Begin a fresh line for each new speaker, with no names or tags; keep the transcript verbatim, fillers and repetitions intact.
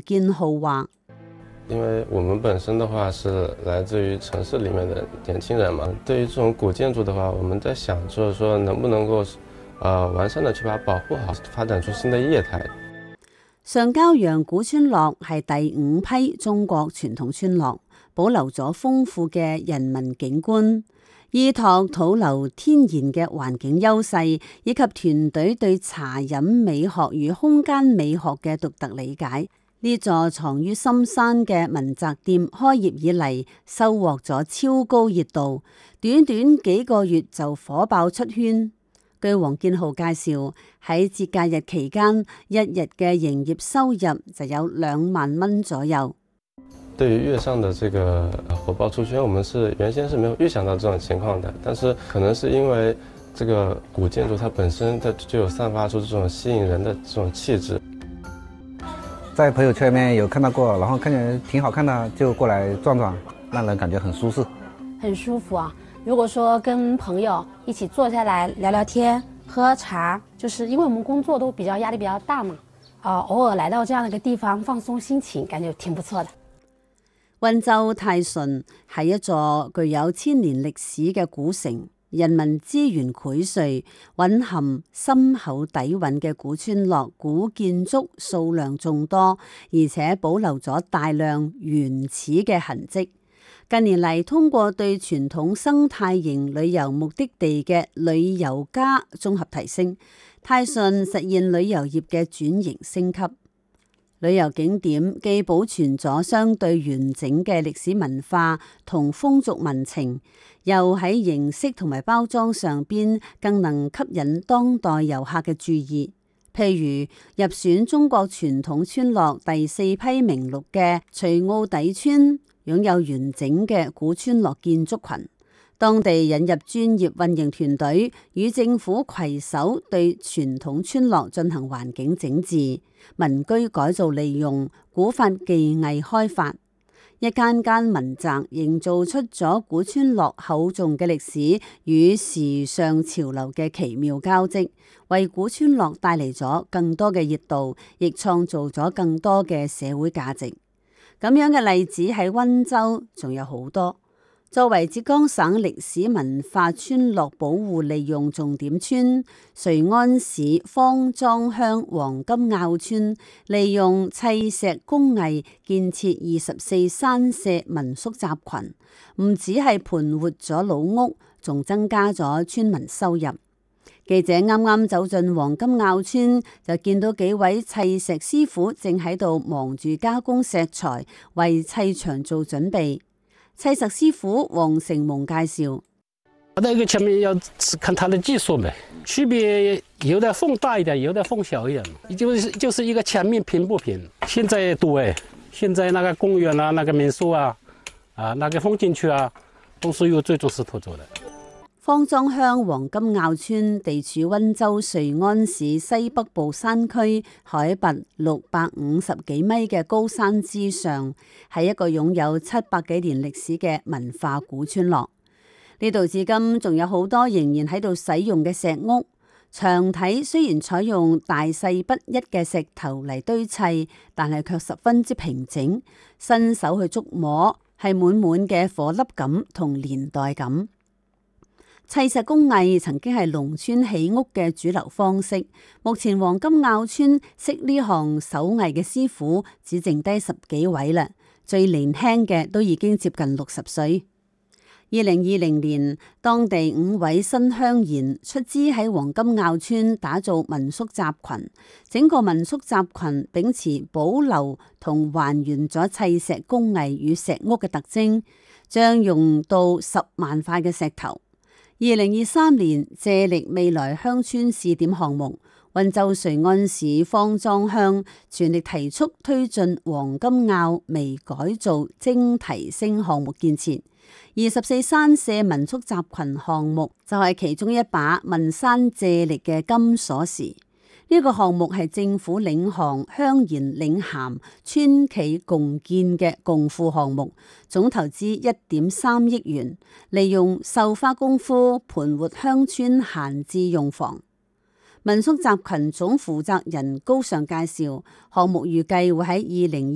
建浩話：
因為我們本身的話是來自於城市裡面的年輕人嘛，對於這種古建築的話，我們在想就是說能不能夠，呃，完善的去把它保護好，發展出新的業態。
上郊陽古村落係第五批中國傳統村落，保留咗豐富嘅人文景觀，依託土樓天然嘅環境優勢，以及團隊對茶飲美學與空間美學嘅獨特理解，呢座藏於深山嘅文宅店開業以嚟，收穫咗超高熱度，短短幾個月就火爆出圈。據黃建浩介紹，喺節假日期間，一日嘅營業收入就有兩萬蚊左右。
對於月上的這個火爆出圈，我們是原先是沒有預想到這種情況的，但是可能是因為這個古建築它本身它就有散發出這種吸引人的這種氣質。
在朋友圈裡面有看到過，然後看見挺好看的，就過來轉轉，讓人感覺很舒適，
很舒服啊。如果說跟朋友一起坐下來聊聊天、喝茶，就是因為我們工作都比較壓力比較大嘛，啊，偶爾來到這樣的一個地方放鬆心情，感覺挺不錯的。
溫州泰順係一座具有千年歷史嘅古城，人民資源薈萃、蘊含深厚底蘊嘅古村落，古建築數量眾多，而且保留咗大量原始嘅痕跡。近年嚟，通過對傳統生態型旅遊目的地嘅旅遊加綜合提升，泰順實現旅遊業嘅轉型升級。旅遊景點既保存咗相對完整嘅歷史文化同風俗民情，又喺形式同埋包裝上邊更能吸引當代遊客嘅注意。譬如入選中國傳統村落第四批名錄嘅徐澳底村，擁有完整嘅古村落建築群，當地引入專業運營團隊，與政府攜手對傳統村落進行環境整治、民居改造利用、古法技藝開發，一間間民宅營造出咗古村落厚重嘅歷史與時尚潮流嘅奇妙交織，為古村落帶嚟咗更多嘅熱度，亦創造咗更多嘅社會價值。咁樣嘅例子喺溫州仲有好多。作為浙江省歷史文化村落保護利用重點村，瑞安市方莊鄉黃金坳村利用砌石工藝建設二十四山舍民宿集群，唔止係盤活咗老屋，仲增加咗村民收入。記者啱啱走進黃金坳村，就見到幾位砌石師傅正喺度忙住加工石材，為砌牆做準備。砌石師傅黃成蒙介紹：
那個前面要看它的技術沒，區別有的縫大一點，有的縫小一點，就是就是一個牆面平不平。現在對，現在那個公園啊，那個民宿啊，啊那個風景區啊，都是用這種石頭做的。
方莊鄉黃金坳村地處溫州瑞安市西北部山區，海拔六百五十幾米嘅高山之上，係一個擁有七百幾年歷史嘅文化古村落。呢度至今仲有好多仍然喺度使用嘅石屋，牆體雖然採用大細不一嘅石頭嚟堆砌，但係卻十分之平整，伸手去觸摸係滿滿嘅顆粒感同年代感。砌石工藝曾經係農村起屋嘅主流方式，目前黃金坳村識呢項手藝嘅師傅只剩低十幾位啦，最年輕嘅都已經接近六十歲。二零二零年，當地五位新鄉賢出資喺黃金坳村打造民宿集群，整個民宿集群秉持保留同還原咗砌石工藝與石屋嘅特徵，將用到十萬塊嘅石頭。二零二三年借力未來鄉村試點項目，溫州瑞安市方莊鄉全力提速推進黃金坳微改造精提升項目建設。二十四山舍民宿集群項目就係其中一把問山借力嘅金鎖匙。呢個項目係政府領航、鄉賢領銜、村企共建嘅共富項目，總投資一點三億元，利用繡花功夫盤活鄉村閒置用房。民宿集群總負責人高尚介紹，項目預計會喺二零